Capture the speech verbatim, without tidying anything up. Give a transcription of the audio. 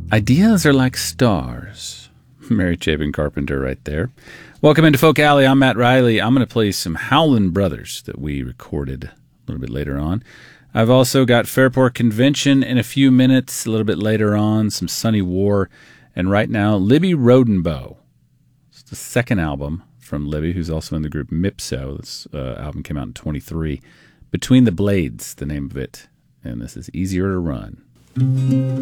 Ideas are like stars. Mary Chapin Carpenter right there. Welcome into Folk Alley. I'm Matt Riley. I'm going to play some Howlin' Brothers that we recorded a little bit later on. I've also got Fairport Convention in a few minutes, a little bit later on, some Sunny War, and right now, Libby Rodenbow. It's the second album from Libby, who's also in the group Mipso. This uh, album came out in twenty-three. Between the Blades, the name of it. And this is Easier to Run.